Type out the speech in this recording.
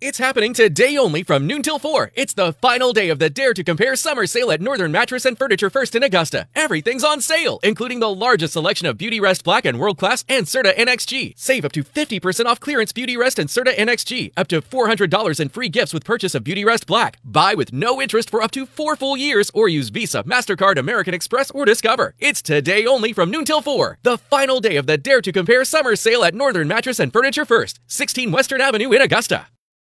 It's happening today only from noon till 4. It's the final day of the Dare to Compare summer sale at Northern Mattress and Furniture First in Augusta. Everything's on sale, including the largest selection of Beautyrest Black and World Class and Serta NXG. Save up to 50% off clearance Beautyrest and Serta NXG. Up to $400 in free gifts with purchase of Beautyrest Black. Buy with no interest for up to 4 full years or use Visa, MasterCard, American Express, or Discover. It's today only from noon till 4. The final day of the Dare to Compare summer sale at Northern Mattress and Furniture First, 16 Western Avenue in Augusta.